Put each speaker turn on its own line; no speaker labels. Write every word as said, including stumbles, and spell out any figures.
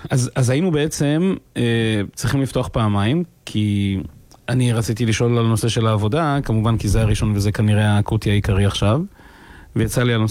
אז, אז היינו בעצם אה, צריכים לפתוח פעמיים, כי אני רציתי לשאול על הנושא של העבודה, כמובן כי זה הראשון וזה כנראה האקוטי העיקרי עכשיו, ויצא לי על נושא